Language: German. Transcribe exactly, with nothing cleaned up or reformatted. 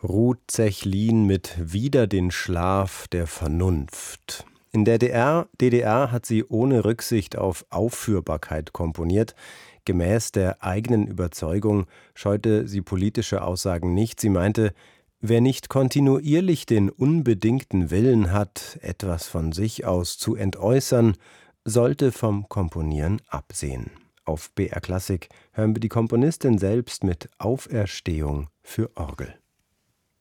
Ruth Zechlin mit »Wider den Schlaf der Vernunft«. In der D D R, D D R hat sie ohne Rücksicht auf Aufführbarkeit komponiert. Gemäß der eigenen Überzeugung scheute sie politische Aussagen nicht. Sie meinte, wer nicht kontinuierlich den unbedingten Willen hat, etwas von sich aus zu entäußern, sollte vom Komponieren absehen. Auf B R Klassik hören wir die Komponistin selbst mit »Auferstehung für Orgel«.